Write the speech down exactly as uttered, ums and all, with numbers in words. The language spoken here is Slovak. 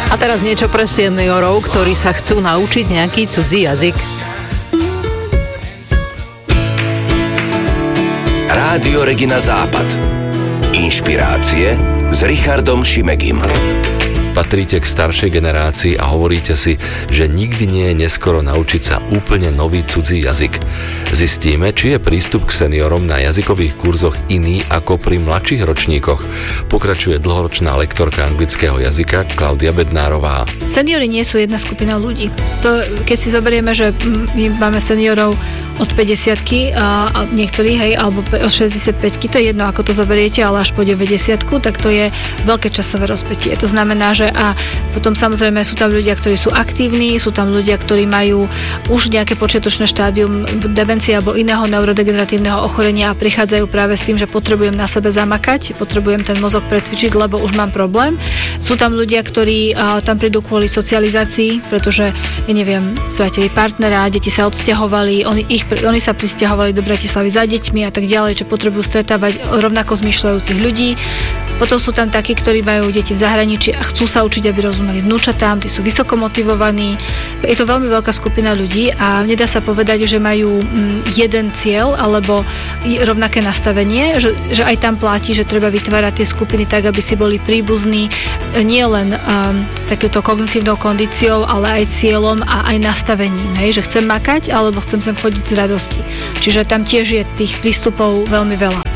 A teraz niečo pre seniorov, ktorí sa chcú naučiť nejaký cudzí jazyk. Rádio Regina Západ. Inšpirácie s Richardom Šimegim. Patríte k staršej generácii a hovoríte si, že nikdy nie je neskoro naučiť sa úplne nový cudzí jazyk. Zistíme, či je prístup k seniorom na jazykových kurzoch iný ako pri mladších ročníkoch. Pokračuje dlhoročná lektorka anglického jazyka Klaudia Bednárová. Seniori nie sú jedna skupina ľudí. To, keď si zoberieme, že my máme seniorov od päťdesiatky a, a niektorí, hej, alebo od šesťdesiatpäťky, to je jedno, ako to zoberiete, ale až po deväťdesiatku, tak to je veľké časové rozpätie. To znamená, že a potom samozrejme sú tam ľudia, ktorí sú aktívni, sú tam ľudia, ktorí majú už nejaké počiatočné štádium demencie alebo iného neurodegeneratívneho ochorenia a prichádzajú práve s tým, že potrebujem na sebe zamakať, potrebujem ten mozog precvičiť, lebo už mám problém. Sú tam ľudia, ktorí a, tam prídu kvôli socializácii, pretože, ja neviem, stratili partnera, deti sa odsťahovali, oni ich Oni sa prisťahovali do Bratislavy za deťmi a tak ďalej, čo potrebujú stretávať rovnako zmýšľajúcich ľudí. Potom sú tam takí, ktorí majú deti v zahraničí a chcú sa učiť, aby rozumeli vnúčatám, tí sú vysoko motivovaní. Je to veľmi veľká skupina ľudí a nedá sa povedať, že majú jeden cieľ alebo rovnaké nastavenie, že, že aj tam platí, že treba vytvárať tie skupiny tak, aby si boli príbuzní nie len um, takéto kognitívnou kondíciou, ale aj cieľom a aj nastavením. Hej? Že chcem makať alebo chcem sem chodiť z radosti. Čiže tam tiež je tých prístupov veľmi veľa.